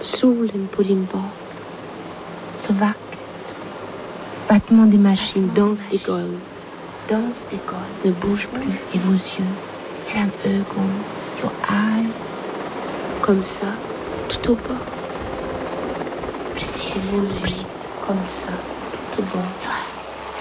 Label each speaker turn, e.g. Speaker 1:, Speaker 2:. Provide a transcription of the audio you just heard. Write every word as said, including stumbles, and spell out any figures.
Speaker 1: Solen på din bak. Så vackert. Battement des machines, danse des golv. Danse des golv. Ne bouge plus. Et vos yeux. Era ögon. Your eyes. Comme ça, tout au bas. Précisément. Comme ça, tout au bas.